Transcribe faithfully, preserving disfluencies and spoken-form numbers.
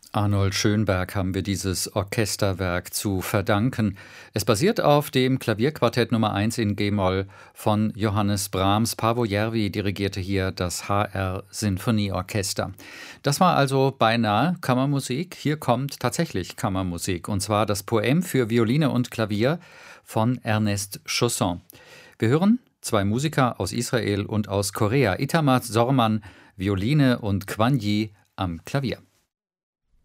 Arnold Schönberg haben wir dieses Orchesterwerk zu verdanken. Es basiert auf dem Klavierquartett Nummer eins in G-Moll von Johannes Brahms. Paavo Järvi dirigierte hier das H R-Sinfonieorchester. Das war also beinahe Kammermusik. Hier kommt tatsächlich Kammermusik, und zwar das Poème für Violine und Klavier von Ernest Chausson. Wir hören zwei Musiker aus Israel und aus Korea, Itamar Zorman, Violine, und Kwan Yi am Klavier.